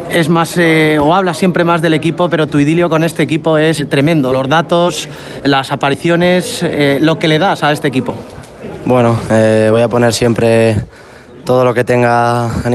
es más, o hablas siempre más del equipo, pero tu idilio con este equipo es tremendo. Los datos, las apariciones, lo que le das a este equipo. Bueno, voy a poner siempre todo lo que tenga a